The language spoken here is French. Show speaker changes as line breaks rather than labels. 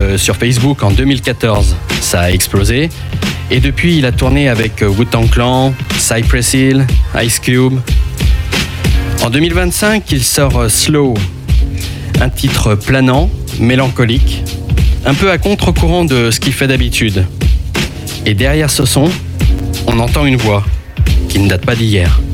sur Facebook en 2014, ça a explosé. Et depuis, il a tourné avec Wu-Tang Clan, Cypress Hill, Ice Cube. En 2025, il sort Slow, un titre planant, mélancolique, un peu à contre-courant de ce qu'il fait d'habitude. Et derrière ce son, on entend une voix qui ne date pas d'hier.